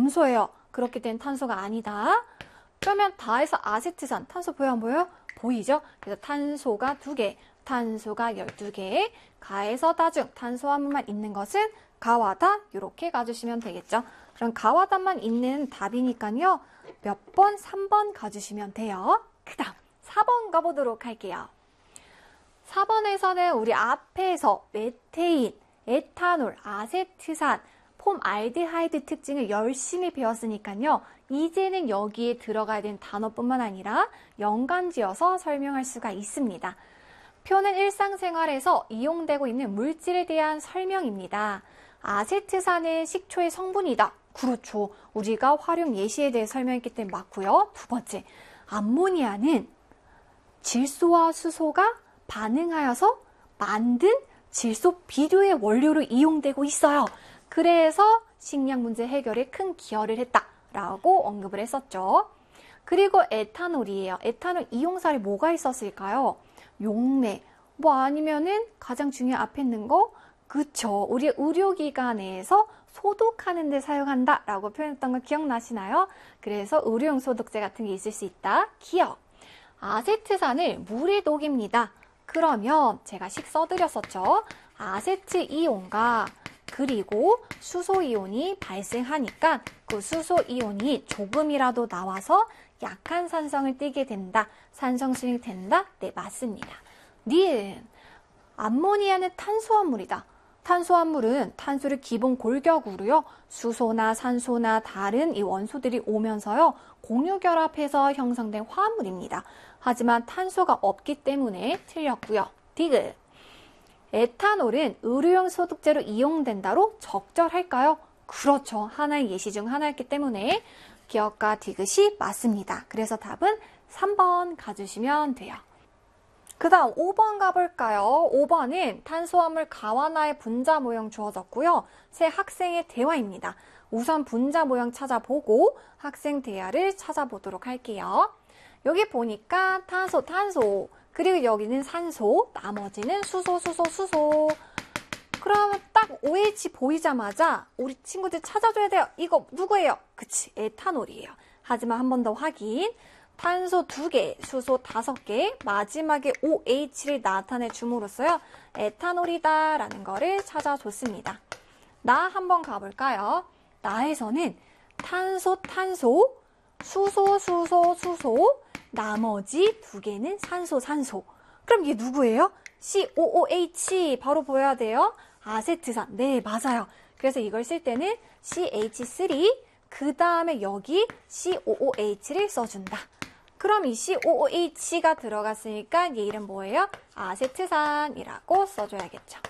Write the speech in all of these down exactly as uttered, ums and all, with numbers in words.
염소예요. 그렇게 된 탄소가 아니다. 그러면 다에서 아세트산, 탄소 보여 안 보여요? 보이죠? 그래서 탄소가 두 개, 탄소가 열두 개, 가에서 다중, 탄수화물만 있는 것은 가와 다 이렇게 가주시면 되겠죠. 그럼 가와 다만 있는 답이니까요. 몇 번? 삼 번 가주시면 돼요. 그 다음 사 번 가보도록 할게요. 사 번에서는 우리 앞에서 메테인, 에탄올, 아세트산, 폼알데하이드 특징을 열심히 배웠으니까요. 이제는 여기에 들어가야 되는 단어뿐만 아니라 연관지어서 설명할 수가 있습니다. 표는 일상생활에서 이용되고 있는 물질에 대한 설명입니다. 아세트산은 식초의 성분이다. 그렇죠. 우리가 활용 예시에 대해 설명했기 때문에 맞고요. 두 번째, 암모니아는 질소와 수소가 반응하여서 만든 질소 비료의 원료로 이용되고 있어요. 그래서 식량 문제 해결에 큰 기여를 했다라고 언급을 했었죠. 그리고 에탄올이에요. 에탄올 이용사에 뭐가 있었을까요? 용매, 뭐 아니면은 가장 중요한 앞에 있는 거, 그쵸. 우리 의료기관에서 소독하는 데 사용한다라고 표현했던 거 기억나시나요? 그래서 의료용 소독제 같은 게 있을 수 있다. 기억. 아세트산을 물에 녹입니다. 그러면 제가 식 써드렸었죠. 아세트이온과 그리고 수소이온이 발생하니까 그 수소이온이 조금이라도 나와서 약한 산성을 띠게 된다. 산성수용이 된다? 네, 맞습니다. 니은, 암모니아는 탄수화물이다. 탄수화물은 탄소를 기본 골격으로요. 수소나 산소나 다른 이 원소들이 오면서요. 공유결합해서 형성된 화합물입니다. 하지만 탄소가 없기 때문에 틀렸고요. 디귿. 에탄올은 의료용 소독제로 이용된다로 적절할까요? 그렇죠. 하나의 예시 중 하나였기 때문에 기억과 디귿이 맞습니다. 그래서 답은 삼 번 가주시면 돼요. 그 다음 오 번 가볼까요? 오 번은 탄수화물 가와나의 분자 모형 주어졌고요. 세 학생의 대화입니다. 우선 분자 모형 찾아보고 학생 대화를 찾아보도록 할게요. 여기 보니까 탄소, 탄소, 그리고 여기는 산소, 나머지는 수소, 수소, 수소. 그러면 딱 오에이치 보이자마자 우리 친구들 찾아줘야 돼요. 이거 누구예요? 그치, 에탄올이에요. 하지만 한 번 더 확인. 탄소 두 개, 수소 다섯 개, 마지막에 오에이치를 나타내 줌으로써요. 에탄올이다 라는 거를 찾아줬습니다. 나 한번 가볼까요? 나에서는 탄소, 탄소, 수소, 수소, 수소, 나머지 두 개는 산소, 산소. 그럼 이게 누구예요? 씨 오 오 에이치 바로 보여야 돼요. 아세트산. 네, 맞아요. 그래서 이걸 쓸 때는 씨 에이치 쓰리, 그 다음에 여기 씨 오 오 에이치를 써준다. 그럼 이 씨 오 오 에이치가 들어갔으니까 얘 이름 뭐예요? 아세트산이라고 써줘야겠죠.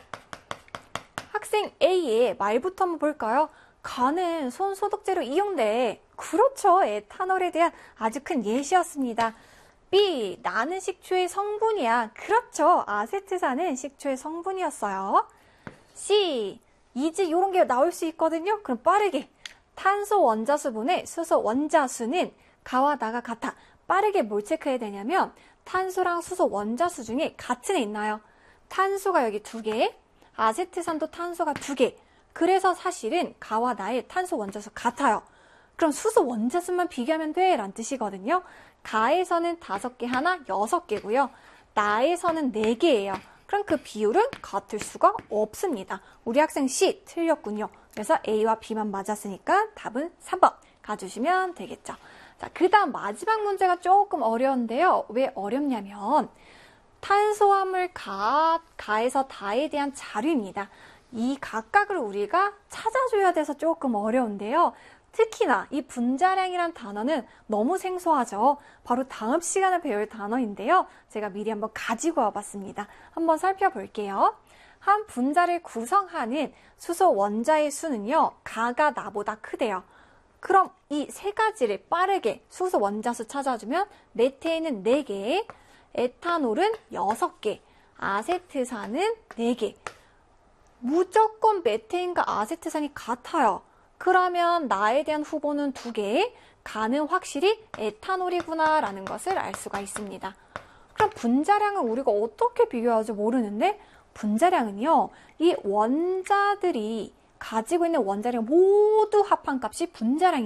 학생 A의 말부터 한번 볼까요? 가는 손 소독제로 이용돼. 그렇죠. 에탄올에 대한 아주 큰 예시였습니다. B. 나는 식초의 성분이야. 그렇죠. 아세트산은 식초의 성분이었어요. C. 이제 이런 게 나올 수 있거든요. 그럼 빠르게. 탄소 원자수분의 수소 원자수는 가와 나가 같아. 빠르게 뭘 체크해야 되냐면 탄소랑 수소 원자수 중에 같은 애 있나요? 탄소가 여기 두 개, 아세트산도 탄소가 두 개. 그래서 사실은 가와 나의 탄소 원자수 같아요. 그럼 수소 원자수만 비교하면 돼 라는 뜻이거든요. 가에서는 다섯 개 하나 여섯 개고요. 나에서는 네 개예요. 그럼 그 비율은 같을 수가 없습니다. 우리 학생 C 틀렸군요. 그래서 A와 B만 맞았으니까 답은 삼 번 가주시면 되겠죠. 자, 그 다음 마지막 문제가 조금 어려운데요. 왜 어렵냐면 탄수화물 가, 가에서 다에 대한 자료입니다. 이 각각을 우리가 찾아줘야 돼서 조금 어려운데요. 특히나 이 분자량이란 단어는 너무 생소하죠. 바로 다음 시간에 배울 단어인데요. 제가 미리 한번 가지고 와봤습니다. 한번 살펴볼게요. 한 분자를 구성하는 수소 원자의 수는요. 가가 나보다 크대요. 그럼 이 세 가지를 빠르게 수소 원자수 찾아주면 메테인은 네 개, 에탄올은 여섯 개, 아세트산은 네 개. 무조건 메테인과 아세트산이 같아요. 그러면 나에 대한 후보는 두 개, 가는 확실히 에탄올이구나 라는 것을 알 수가 있습니다. 그럼 분자량은 우리가 어떻게 비교하죠? 모르는데 분자량은요. 이 원자들이 가지고 있는 원자량 모두 합한 값이 분자량입니다.